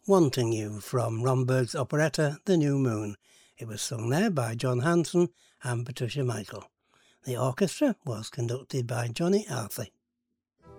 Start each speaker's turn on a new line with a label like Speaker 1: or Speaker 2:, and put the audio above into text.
Speaker 1: Wanting You from Romberg's operetta The New Moon. It was sung there by John Hanson and Patricia Michael. The orchestra was conducted by Johnny Arthey.